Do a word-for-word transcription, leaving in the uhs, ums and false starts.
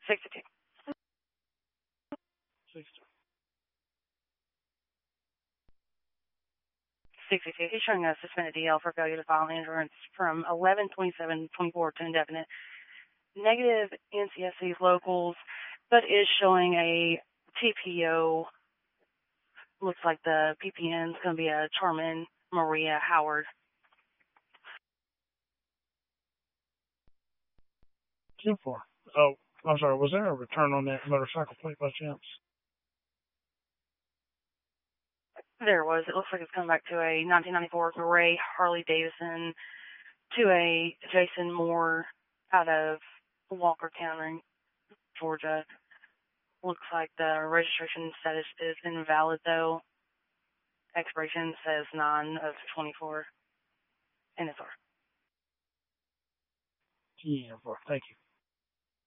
sixty-two. sixty. sixty-two. He's showing a suspended D L for failure to file an insurance from eleven twenty-seven twenty-four to indefinite. Negative N C S C locals, but is showing a T P O. Looks like the P P N is going to be a Charmin Maria Howard. ten four. Oh, I'm sorry. Was there a return on that motorcycle plate by chance? There was. It looks like it's coming back to a nineteen ninety-four gray Harley Davidson to a Jason Moore out of Walker County, Georgia. Looks like the registration status is invalid, though. Expiration says nine of twenty-four. N S R. Yeah, thank you.